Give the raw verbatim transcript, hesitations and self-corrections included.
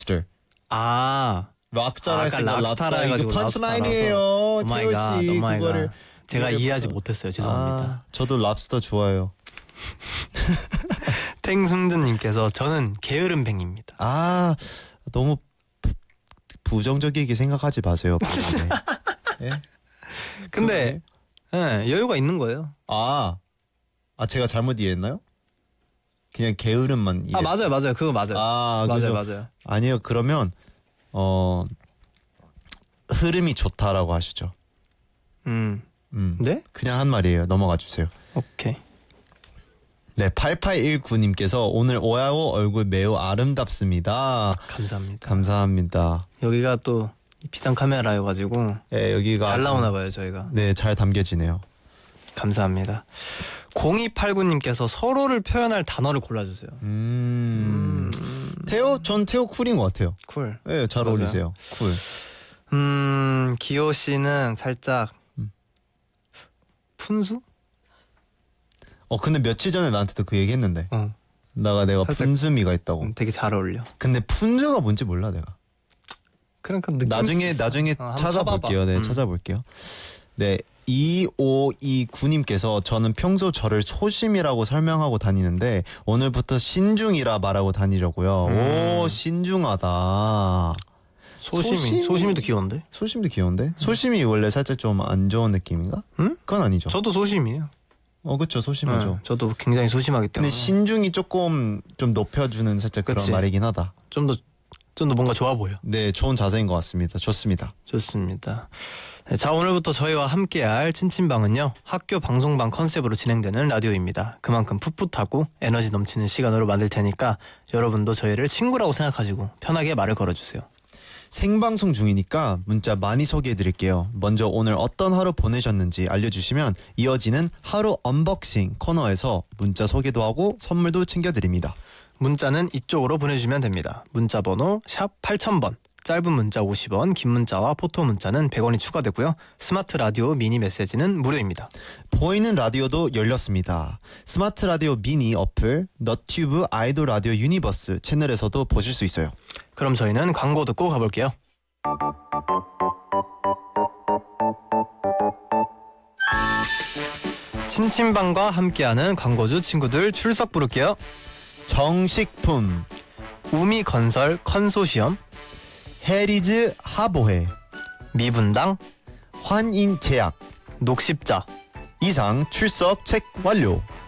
아 락스타라 아, 했으니까 아까 락스타라 해가지고 이거 펀치라인이에요. 태호 씨 그거를 제가 이해를 이해하지 못하- 못했어요. 죄송합니다. 아, 저도 랍스터 좋아해요. 탱승준님께서 저는 게으름뱅입니다. 아 너무 부, 부정적이게 생각하지 마세요. 네? 근데 예, 여유가 있는 거예요. 아, 아 제가 잘못 이해했나요? 그냥 게으름만 이해. 아 맞아요, 맞아요. 그거 맞아요. 아, 맞아요, 그죠? 맞아요. 아니요. 그러면 어 흐름이 좋다라고 하시죠. 음, 음. 네? 그냥 한 말이에요. 넘어가 주세요. 오케이. 네, 팔팔일구님께서 오늘 오야오 얼굴 매우 아름답습니다. 감사합니다. 감사합니다. 여기가 또 비싼 카메라여가지고 네, 여기가 잘 나오나 봐요, 저희가. 네, 잘 담겨지네요. 감사합니다. 공이팔구님께서 서로를 표현할 단어를 골라주세요. 음, 태호, 전 태호 쿨인 것 같아요. 쿨. 네, 잘 맞아요. 어울리세요. 쿨. 음, 기호 씨는 살짝 음. 푼수? 어, 근데 며칠 전에 나한테도 그 얘기 했는데. 어. 나가 내가 살짝- 푼수미가 있다고. 음, 되게 잘 어울려. 근데 푼수가 뭔지 몰라, 내가. 그러니까 느낌 나중에 나중에 어, 한번 찾아볼게요. 쳐봐봐. 네, 음. 찾아볼게요. 네, 이오이구님께서 저는 평소 저를 소심이라고 설명하고 다니는데 오늘부터 신중이라 말하고 다니려고요. 음. 오, 신중하다. 소심이 소심이- 소심이도 귀여운데? 소심도 귀여운데? 소심이 원래 살짝 좀 안 좋은 느낌인가? 응? 그건 아니죠. 저도 소심이에요. 어, 그쵸, 소심하죠. 네, 저도 굉장히 소심하기 근데 때문에 신중이 조금 좀 높여주는 살짝 그런 그치. 말이긴 하다. 좀 더 좀 더 뭔가 좋아 보여. 네, 좋은 자세인 것 같습니다. 좋습니다. 좋습니다. 네, 자, 오늘부터 저희와 함께할 찐친방은요, 학교 방송방 컨셉으로 진행되는 라디오입니다. 그만큼 풋풋하고 에너지 넘치는 시간으로 만들 테니까 여러분도 저희를 친구라고 생각하시고 편하게 말을 걸어주세요. 생방송 중이니까 문자 많이 소개해드릴게요. 먼저 오늘 어떤 하루 보내셨는지 알려주시면 이어지는 하루 언박싱 코너에서 문자 소개도 하고 선물도 챙겨드립니다. 문자는 이쪽으로 보내주시면 됩니다. 문자 번호 샵 팔천 번, 짧은 문자 오십 원, 긴 문자와 포토 문자는 백 원이 추가되고요. 스마트 라디오 미니 메시지는 무료입니다. 보이는 라디오도 열렸습니다. 스마트 라디오 미니 어플, 너튜브 아이돌 라디오 유니버스 채널에서도 보실 수 있어요. 그럼 저희는 광고 듣고 가볼게요. 친친방과 함께하는 광고주 친구들 출석 부를게요. 정식품, 우미건설 컨소시엄, 해리즈 하보해, 미분당, 환인제약. 녹십자. 이상 출석 체크 완료.